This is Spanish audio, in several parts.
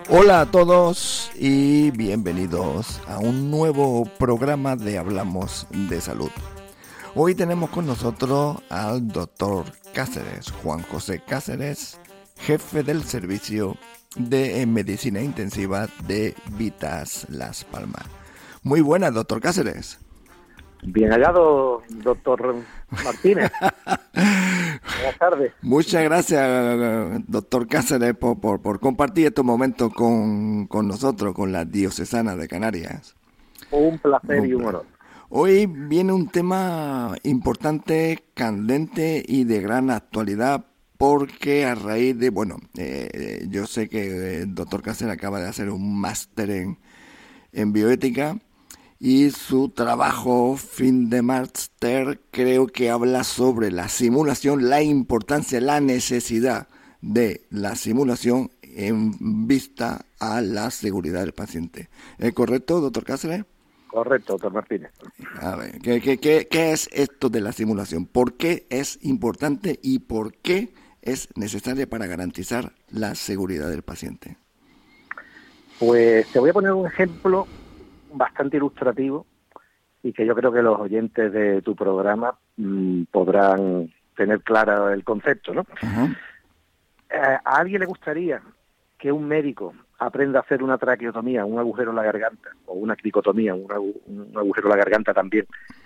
Hola a todos y bienvenidos a un nuevo programa de Hablamos de Salud. Hoy tenemos con nosotros al doctor Cáceres, Juan José Cáceres, jefe del servicio de Medicina Intensiva de Vitas Las Palmas. Muy buenas, doctor Cáceres. Bien hallado, doctor Martínez. Buenas tardes. Muchas gracias, doctor Cáceres, por compartir estos momentos con nosotros, con la diocesana de Canarias. Un placer y un honor. Hoy viene un tema importante, candente y de gran actualidad, porque a raíz de, yo sé que el doctor Cáceres acaba de hacer un máster en bioética, y su trabajo fin de máster creo que habla sobre la simulación, la importancia, la necesidad de la simulación en vista a la seguridad del paciente. ¿Es correcto, doctor Cáceres? Correcto, doctor Martínez. A ver, ¿qué es esto de la simulación? ¿Por qué es importante y por qué es necesaria para garantizar la seguridad del paciente? Pues te voy a poner un ejemplo bastante ilustrativo y que yo creo que los oyentes de tu programa podrán tener claro el concepto, ¿no? Uh-huh. ¿A alguien le gustaría que un médico aprenda a hacer una traqueotomía, un agujero en la garganta, o una cricotomía, un agujero en la garganta también,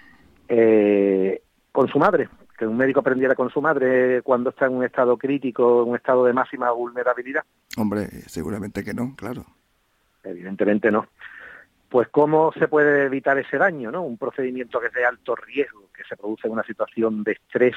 con su madre? Que un médico aprendiera con su madre cuando está en un estado crítico, en un estado de máxima vulnerabilidad. Hombre, seguramente que no, claro. Evidentemente no. Pues ¿cómo se puede evitar ese daño, ¿no? Un procedimiento que es de alto riesgo, que se produce en una situación de estrés,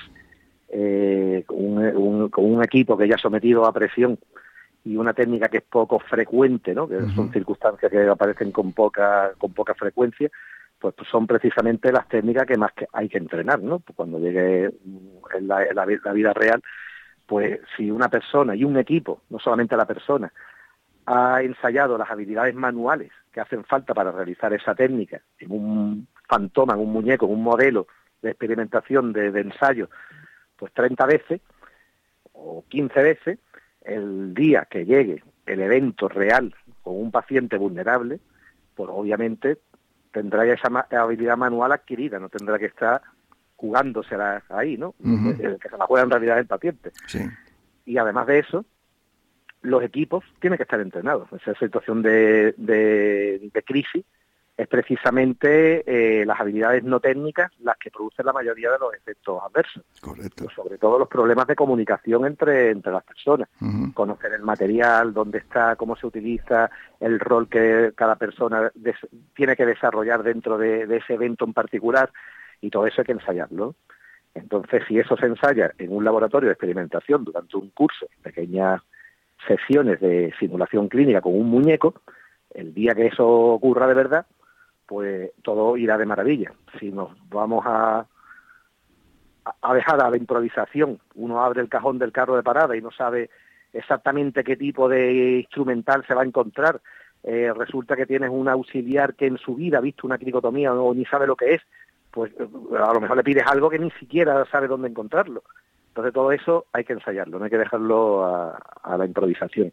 con un equipo que ya ha sometido a presión y una técnica que es poco frecuente, ¿no? Que son circunstancias que aparecen con poca frecuencia, pues son precisamente las técnicas que más hay que entrenar, ¿no? Pues cuando llegue en la vida real, pues si una persona y un equipo, no solamente la persona, ha ensayado las habilidades manuales que hacen falta para realizar esa técnica en un fantoma, en un muñeco, en un modelo de experimentación, de ensayo, pues 30 veces o 15 veces, el día que llegue el evento real con un paciente vulnerable, pues obviamente tendrá ya esa habilidad manual adquirida, no tendrá que estar jugándosela ahí, ¿no? Uh-huh. Que se la juega en realidad el paciente. Sí. Y además de eso, los equipos tienen que estar entrenados. Esa situación de crisis es precisamente las habilidades no técnicas las que producen la mayoría de los efectos adversos. Correcto. Pues sobre todo los problemas de comunicación entre las personas. Uh-huh. Conocer el material, dónde está, cómo se utiliza, el rol que cada persona tiene que desarrollar dentro de ese evento en particular, y todo eso hay que ensayarlo. Entonces, si eso se ensaya en un laboratorio de experimentación durante un curso, pequeñas sesiones de simulación clínica con un muñeco, el día que eso ocurra de verdad, pues todo irá de maravilla. Si nos vamos a dejar a la improvisación, uno abre el cajón del carro de parada y no sabe exactamente qué tipo de instrumental se va a encontrar, resulta que tienes un auxiliar que en su vida ha visto una cricotomía o ni sabe lo que es, pues a lo mejor le pides algo que ni siquiera sabe dónde encontrarlo. Entonces todo eso hay que ensayarlo, no hay que dejarlo a la improvisación.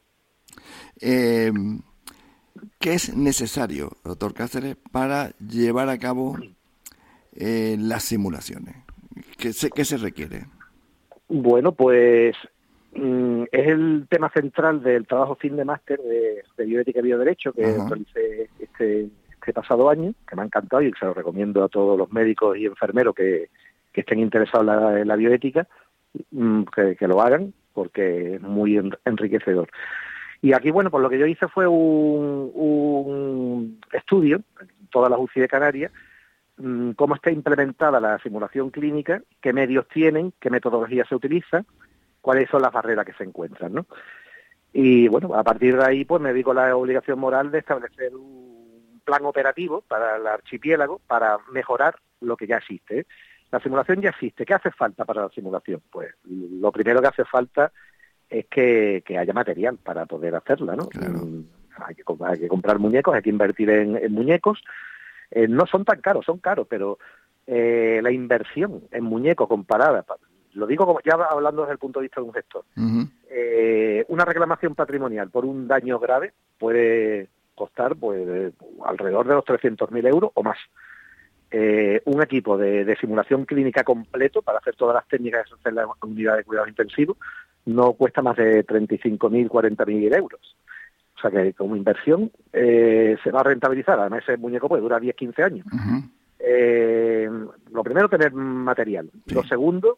¿Qué es necesario, doctor Cáceres, para llevar a cabo las simulaciones? ¿Qué se requiere? Bueno, pues es el tema central del trabajo fin de máster de bioética y bioderecho que realicé este pasado año, que me ha encantado y que se lo recomiendo a todos los médicos y enfermeros que estén interesados en la bioética, que lo hagan, porque es muy enriquecedor. Y aquí, bueno, pues lo que yo hice fue un estudio en todas las UCI de Canarias, cómo está implementada la simulación clínica, qué medios tienen, qué metodología se utiliza, cuáles son las barreras que se encuentran, ¿no? Y bueno, a partir de ahí pues me vi con la obligación moral de establecer un plan operativo para el archipiélago para mejorar lo que ya existe. La simulación ya existe. ¿Qué hace falta para la simulación? Pues lo primero que hace falta es que haya material para poder hacerla, ¿no? Claro. Hay que comprar muñecos, hay que invertir en muñecos. No son tan caros, son caros, pero la inversión en muñecos comparada lo digo como ya hablando desde el punto de vista de un gestor. Una reclamación patrimonial por un daño grave puede costar pues alrededor de los 300.000 euros o más. Un equipo de simulación clínica completo para hacer todas las técnicas que se hacen en la unidad de cuidados intensivos no cuesta más de 35.000, 40.000 euros. O sea que como inversión se va a rentabilizar. Además ese muñeco puede durar 10, 15 años. Lo primero, tener material. Sí. Lo segundo,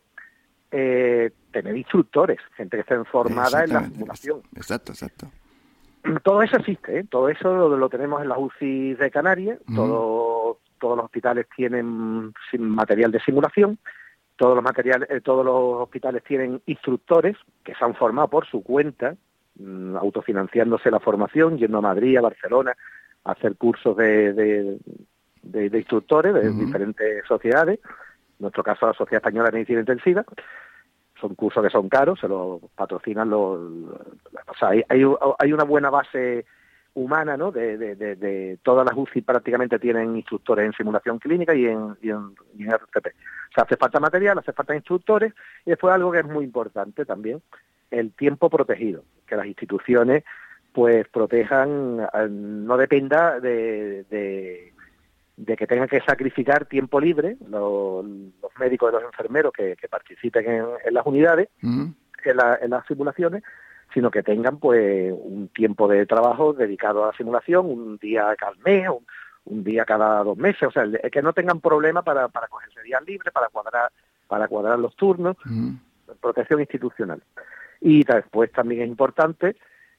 tener instructores, gente que esté formada en la simulación. Exacto. Todo eso existe, Todo eso lo tenemos en las UCI de Canarias. Todos los hospitales tienen material de simulación. Todos los hospitales tienen instructores que se han formado por su cuenta, autofinanciándose la formación, yendo a Madrid, a Barcelona, a hacer cursos de instructores de diferentes sociedades. En nuestro caso, la Sociedad Española de Medicina Intensiva. Son cursos que son caros, se los patrocinan o sea, hay una buena base humana, ¿no? De todas las UCI prácticamente tienen instructores en simulación clínica y en RCP. O sea, hace falta material, hace falta instructores, y después algo que es muy importante también, el tiempo protegido, que las instituciones pues protejan, no dependa de que tengan que sacrificar tiempo libre los médicos y los enfermeros que participen en las unidades, en las simulaciones, sino que tengan pues un tiempo de trabajo dedicado a la simulación, un día cada mes, un día cada 2 meses, o sea, que no tengan problema para cogerse días libres, para cuadrar los turnos, protección institucional. Y después también es importante,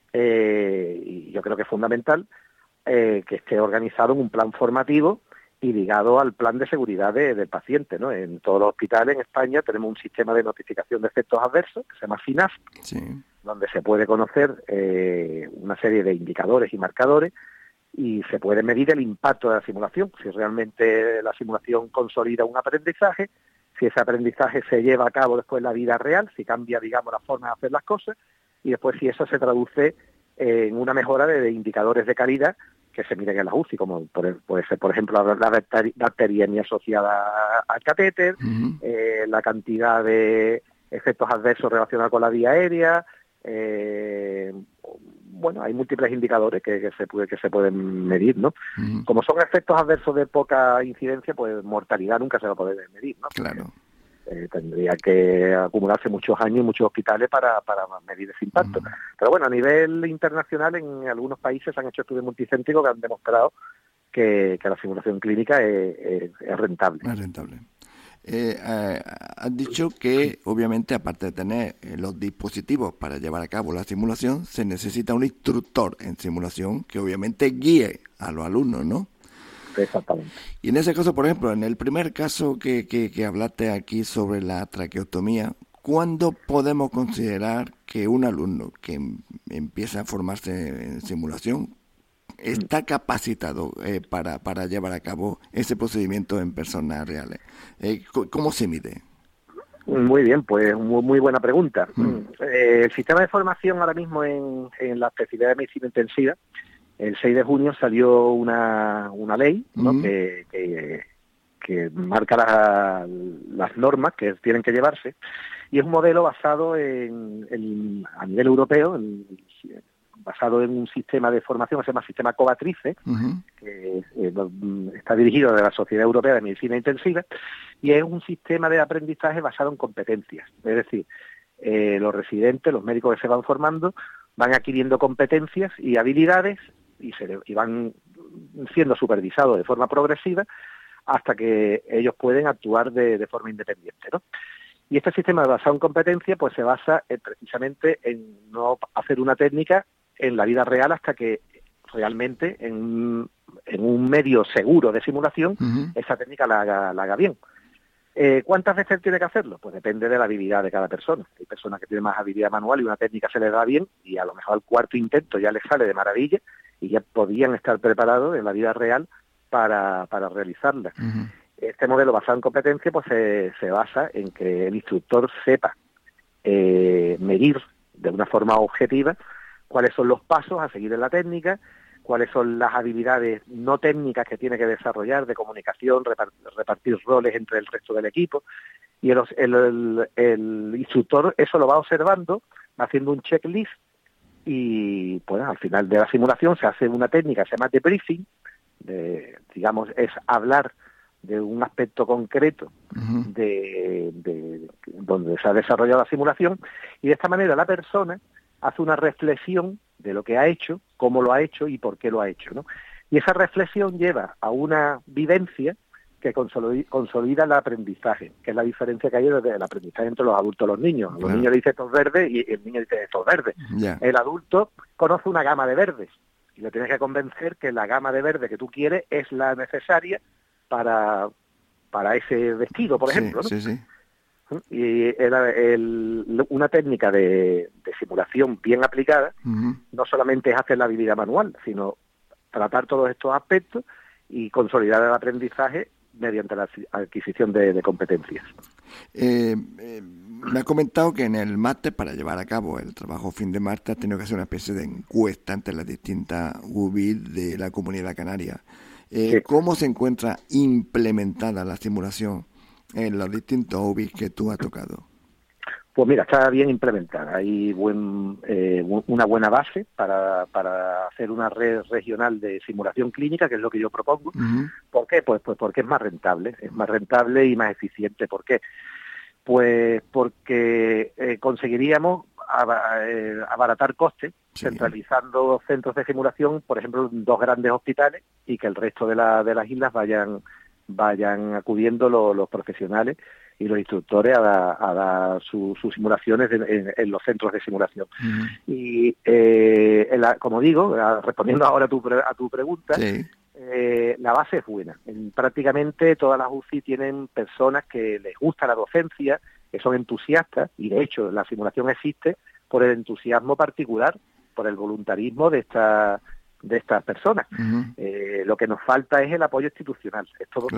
y yo creo que es fundamental, que esté organizado en un plan formativo y ligado al plan de seguridad del paciente, ¿no? En todos los hospitales en España tenemos un sistema de notificación de efectos adversos que se llama FINAF, donde se puede conocer una serie de indicadores y marcadores y se puede medir el impacto de la simulación, si realmente la simulación consolida un aprendizaje, si ese aprendizaje se lleva a cabo después en la vida real, si cambia, digamos, la forma de hacer las cosas, y después si eso se traduce en una mejora de indicadores de calidad que se miren en la UCI, como puede ser, por ejemplo, la bacteriemia asociada al catéter, la cantidad de efectos adversos relacionados con la vía aérea. Bueno, hay múltiples indicadores que se pueden medir, ¿no? Como son efectos adversos de poca incidencia, pues mortalidad nunca se va a poder medir, ¿no? Claro. Tendría que acumularse muchos años y muchos hospitales para medir ese impacto. Pero bueno, a nivel internacional, en algunos países han hecho estudios multicéntricos que han demostrado que la simulación clínica es rentable. Es rentable. Has dicho que, obviamente, aparte de tener los dispositivos para llevar a cabo la simulación, se necesita un instructor en simulación que, obviamente, guíe a los alumnos, ¿no? Exactamente. Y en ese caso, por ejemplo, en el primer caso que hablaste aquí sobre la traqueotomía, ¿cuándo podemos considerar que un alumno que empieza a formarse en simulación está capacitado para llevar a cabo ese procedimiento en personas reales? ¿Cómo se mide? Muy bien, pues muy buena pregunta. El sistema de formación ahora mismo en la especialidad de medicina intensiva, el 6 de junio salió una ley, ¿no? que marca las normas que tienen que llevarse, y es un modelo basado a nivel europeo, basado en un sistema de formación que se llama sistema Covatrice, que está dirigido de la Sociedad Europea de Medicina Intensiva, y es un sistema de aprendizaje basado en competencias. Es decir, los residentes, los médicos que se van formando, van adquiriendo competencias y habilidades y van siendo supervisados de forma progresiva hasta que ellos pueden actuar de forma independiente, ¿no? Y este sistema basado en competencia pues se basa precisamente en no hacer una técnica en la vida real hasta que realmente en un medio seguro de simulación esa técnica la haga bien. ¿Cuántas veces tiene que hacerlo? Pues depende de la habilidad de cada persona. Hay personas que tienen más habilidad manual y una técnica se les da bien y a lo mejor al cuarto intento ya les sale de maravilla y ya podían estar preparados en la vida real para realizarla. Este modelo basado en competencia pues se basa en que el instructor sepa medir de una forma objetiva cuáles son los pasos a seguir en la técnica, cuáles son las habilidades no técnicas que tiene que desarrollar de comunicación, repartir roles entre el resto del equipo, y el instructor eso lo va observando, va haciendo un checklist, y pues al final de la simulación se hace una técnica que se llama debriefing, digamos, es hablar de un aspecto concreto de donde se ha desarrollado la simulación, y de esta manera la persona hace una reflexión de lo que ha hecho, cómo lo ha hecho y por qué lo ha hecho, ¿no? Y esa reflexión lleva a una vivencia que consolida el aprendizaje, que es la diferencia que hay desde el aprendizaje entre los adultos y los niños. A los niños le dice esto es verde y el niño dice esto es verde. Yeah. El adulto conoce una gama de verdes y le tienes que convencer que la gama de verde que tú quieres es la necesaria para ese vestido, por ejemplo, ¿no? Sí, sí. Y una técnica de simulación bien aplicada no solamente es hacer la habilidad manual, sino tratar todos estos aspectos y consolidar el aprendizaje mediante la adquisición de competencias. Me ha comentado que en el máster, para llevar a cabo el trabajo fin de máster, ha tenido que hacer una especie de encuesta entre las distintas UBI de la Comunidad Canaria. Sí. ¿Cómo se encuentra implementada la simulación en los distintos UBI que tú has tocado? Pues mira, está bien implementada. Hay una buena base para hacer una red regional de simulación clínica, que es lo que yo propongo. ¿Por qué? Pues porque es más rentable y más eficiente. ¿Por qué? Pues porque conseguiríamos abaratar costes, centralizando centros de simulación, por ejemplo, en 2 grandes hospitales, y que el resto de las islas vayan acudiendo los profesionales y los instructores a dar sus simulaciones en los centros de simulación. Y como digo, respondiendo ahora a tu pregunta, la base es buena. Prácticamente todas las UCI tienen personas que les gusta la docencia, que son entusiastas, y de hecho la simulación existe por el entusiasmo particular, por el voluntarismo de estas personas. Lo que nos falta es el apoyo institucional. Esto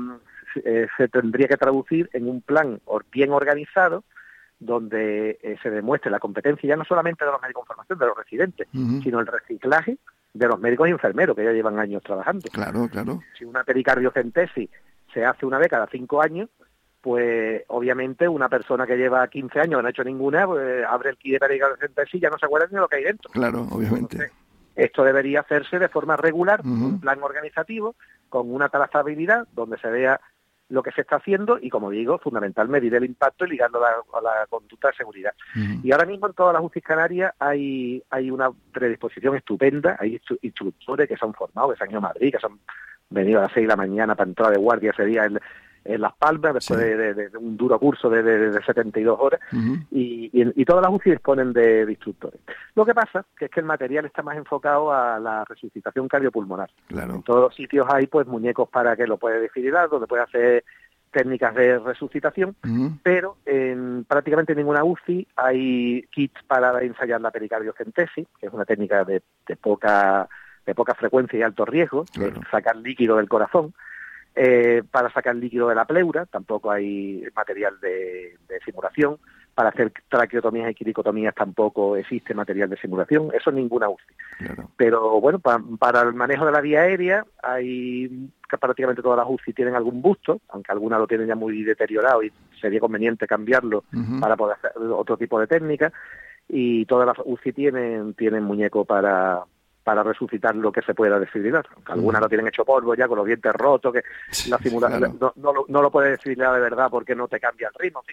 se tendría que traducir en un plan bien organizado, donde se demuestre la competencia ya no solamente de los médicos en formación, de los residentes, sino el reciclaje de los médicos y enfermeros que ya llevan años trabajando. Claro. Si una pericardiocentesis se hace una vez cada 5 años, pues obviamente una persona que lleva 15 años no ha hecho ninguna, pues abre el kit de pericardiocentesis y ya no se acuerda ni de lo que hay dentro. Claro, obviamente. Entonces, esto debería hacerse de forma regular, un plan organizativo, con una trazabilidad donde se vea lo que se está haciendo y, como digo, fundamental medir el impacto y ligarlo a la conducta de seguridad. Y ahora mismo en todas las UCI canarias hay una predisposición estupenda, hay instructores que se han formado, que se han ido a Madrid, que se han venido a las 6 de la mañana para entrar de guardia ese día en Las Palmas, después de un duro curso de 72 horas, y todas las UCI disponen de instructores. Lo que pasa es que el material está más enfocado a la resucitación cardiopulmonar. Claro. En todos los sitios hay pues muñecos para que lo puede desfibrilar, donde puede hacer técnicas de resucitación, pero en prácticamente ninguna UCI hay kits para ensayar la pericardiocentesis, que es una técnica de poca frecuencia y alto riesgo, de sacar líquido del corazón. Para sacar líquido de la pleura tampoco hay material de simulación. Para hacer traqueotomías y quiricotomías tampoco existe material de simulación. Eso en ninguna UCI. Claro. Pero bueno, para el manejo de la vía aérea hay que prácticamente todas las UCI tienen algún busto, aunque algunas lo tienen ya muy deteriorado y sería conveniente cambiarlo para poder hacer otro tipo de técnica. Y todas las UCI tienen muñeco para resucitar lo que se pueda desfibrilar. Aunque algunas lo tienen hecho polvo ya, con los dientes rotos, que la simulación no lo puedes desfibrilar de verdad porque no te cambia el ritmo. ¿Sí?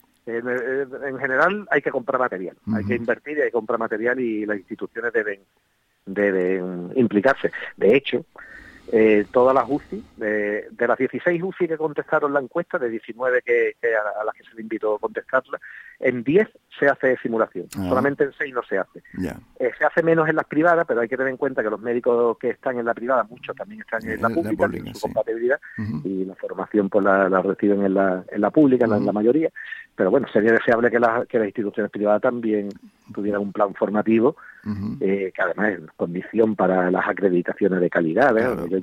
En general hay que comprar material, hay que invertir y hay que comprar material, y las instituciones deben implicarse. De hecho, todas las UCI, de las 16 UCI que contestaron la encuesta, de 19 a las que se le invitó a contestarla, en 10 se hace simulación, solamente en 6 no se hace. Se hace menos en las privadas, pero hay que tener en cuenta que los médicos que están en la privada, muchos también están en la pública, su compatibilidad, y la formación pues la reciben en la pública, en la mayoría. Pero bueno, sería deseable que las instituciones privadas también tuvieran un plan formativo, que además es condición para las acreditaciones de calidad,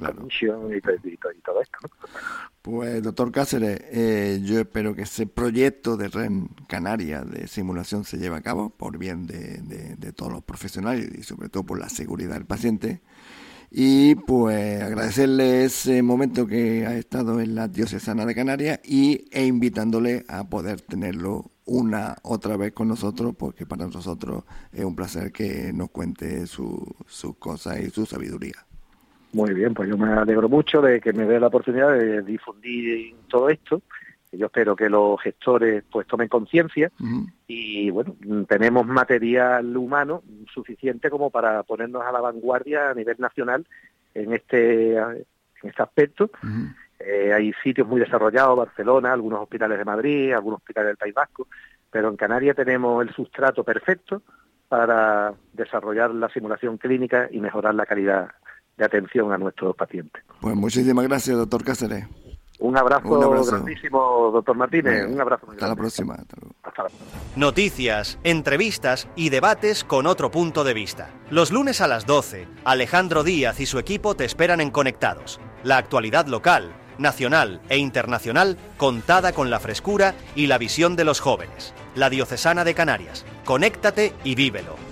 y todo esto, ¿no? Pues, doctor Cáceres, yo espero que ese proyecto de REN Canaria de simulación se lleve a cabo por bien de todos los profesionales y sobre todo por la seguridad del paciente. Y pues agradecerle ese momento que ha estado en la Diocesana de Canarias e invitándole a poder tenerlo una otra vez con nosotros, porque para nosotros es un placer que nos cuente sus cosas y su sabiduría. Muy bien, pues yo me alegro mucho de que me dé la oportunidad de difundir todo esto. Yo espero que los gestores pues tomen conciencia y bueno, tenemos material humano suficiente como para ponernos a la vanguardia a nivel nacional en este aspecto. Hay sitios muy desarrollados, Barcelona, algunos hospitales de Madrid, algunos hospitales del País Vasco, pero en Canarias tenemos el sustrato perfecto para desarrollar la simulación clínica y mejorar la calidad de atención a nuestros pacientes. Pues muchísimas gracias, doctor Cáceres. Un abrazo grandísimo, doctor Martínez. Un abrazo muy grande. Hasta la próxima. Hasta la próxima. Noticias, entrevistas y debates con otro punto de vista. Los lunes a las 12, Alejandro Díaz y su equipo te esperan en Conectados. La actualidad local, nacional e internacional contada con la frescura y la visión de los jóvenes. La Diocesana de Canarias. Conéctate y vívelo.